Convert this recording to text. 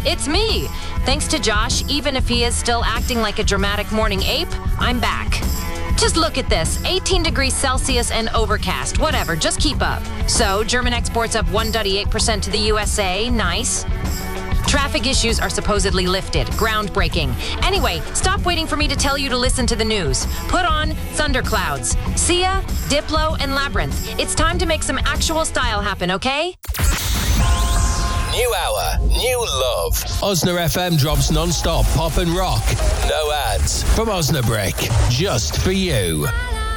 it's me. Thanks to Josh, even if he is still acting like a dramatic morning ape, I'm back. Just look at this, 18 degrees Celsius and overcast. Whatever, just keep up. So, German exports up 1.8% to the USA. Nice. Traffic issues are supposedly lifted. Groundbreaking. Anyway, stop waiting for me to tell you to listen to the news. Put on Thunderclouds, Sia, Diplo, and Labyrinth. It's time to make some actual style happen, okay? New hour, new love. Osna FM drops non-stop pop and rock. No ads from Osnabrück, just for you.